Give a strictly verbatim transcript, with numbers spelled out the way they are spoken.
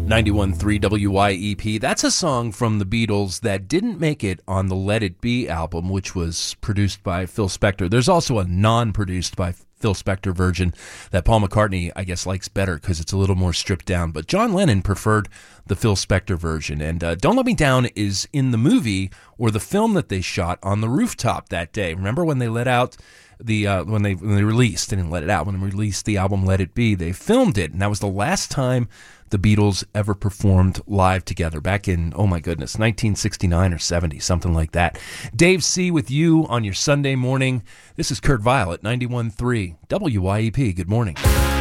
ninety-one point three W Y E P. That's a song from the Beatles that didn't make it on the Let It Be album, which was produced by Phil Spector. There's also a non-produced by Phil Spector version that Paul McCartney, I guess, likes better because it's a little more stripped down. But John Lennon preferred the Phil Spector version. And uh, Don't Let Me Down is in the movie or the film that they shot on the rooftop that day. Remember when they let out the uh, when they when they released, they didn't let it out, when they released the album Let It Be, they filmed it. And that was the last time the Beatles ever performed live together back in, oh my goodness, nineteen sixty-nine or seventy, something like that. Dave C. with you on your Sunday morning. This is Kurt Vile at ninety-one point three W Y E P. Good morning.